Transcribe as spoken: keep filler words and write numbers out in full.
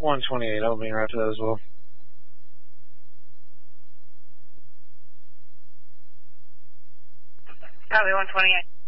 one twenty-eight, I'll be right to that as well. Copy, one twenty-eight.